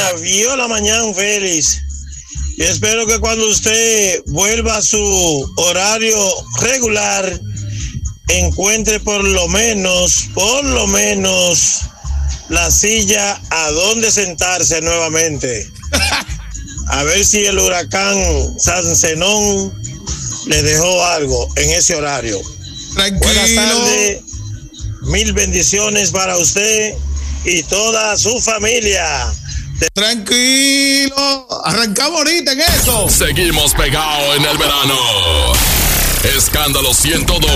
vio la mañana feliz. Y espero que cuando usted vuelva a su horario regular, encuentre por lo menos la silla a donde sentarse nuevamente. A ver si el huracán San Zenón le dejó algo en ese horario. Tranquilo. Buenas tardes, mil bendiciones para usted y toda su familia. Tranquilo, arrancamos ahorita en eso. Seguimos pegados en el verano. Escándalo 102.